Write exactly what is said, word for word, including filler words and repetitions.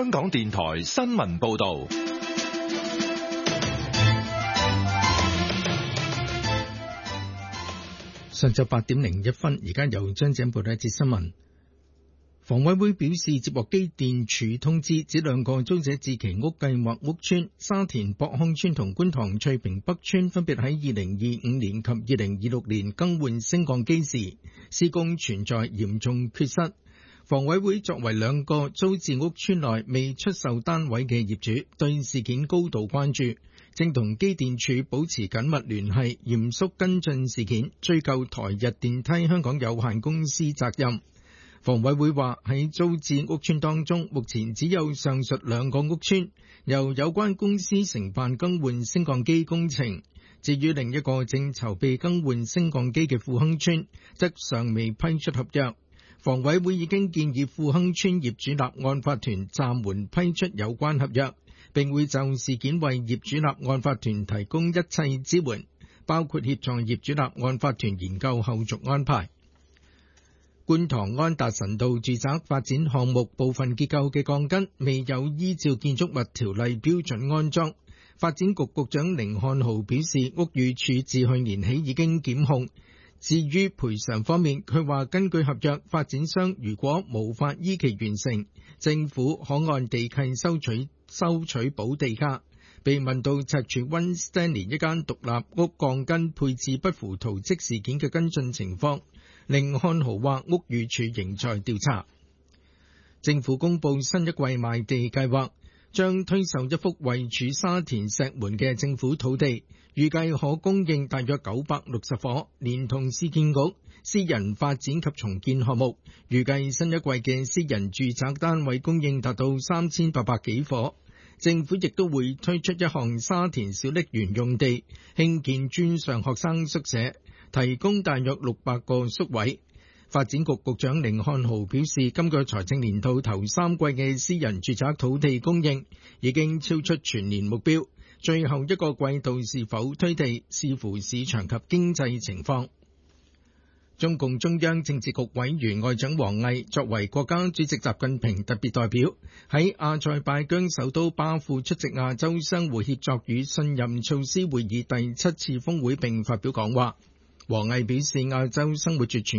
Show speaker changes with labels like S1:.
S1: 香港電台新聞報道。
S2: 上晝八點零一分，而家由張姐報道一節新聞。房委會表示，接獲機電署通知，指兩個租者置其屋計劃屋邨沙田博康邨同觀塘翠屏北邨分別喺二零二五年及二零二六年更換升降機時，施工存在嚴重缺失。房委會作為兩個租置屋邨內未出售單位嘅業主，對事件高度關注，正同機電署保持緊密聯繫，嚴肅跟進事件，追究台日電梯香港有限公司責任。房委會話喺租置屋邨當中，目前只有上述兩個屋邨由有關公司承辦更換升降機工程，至於另一個正籌備更換升降機嘅富亨邨，則尚未批出合約。房委會已經建議富亨邨業主立案法團暫緩批出有關合約，並會就事件為業主立案法團提供一切支援，包括協助業主立案法團研究後續安排。觀塘安達臣道住宅發展項目部分結構嘅鋼筋未有依照建築物條例標準安裝，發展局局長甯漢豪表示，屋宇署自去年起已經檢控。至於賠償方面，佢話根據合約，發展商如果無法依期完成，政府可按地契收取收取補地價。被問到赤柱溫 Stanley 一間獨立屋鋼筋配置不符圖則事件嘅跟進情況，甯漢豪話屋宇署仍在調查。政府公布新一季賣地計劃，將推售一幅位處沙田石門嘅政府土地，預計可供應大約九百六十伙，連同市建局私人發展及重建項目，預計新一季嘅私人住宅單位供應達到三千八百幾伙。政府亦都會推出一項沙田小瀝源用地，興建專上學生宿舍，提供大約六百個宿位。發展局局長甯漢豪表示，今個財政年度頭三季嘅私人住宅土地供應已經超出全年目標，最後一個季度是否推地，視乎市場及經濟情況。中共中央政治局委員外長王毅作為國家主席習近平特別代表，喺阿塞拜疆首都巴庫出席亞洲相互協作與信任措施會議第七次峰會並發表講話。王毅表示，亞洲生活住全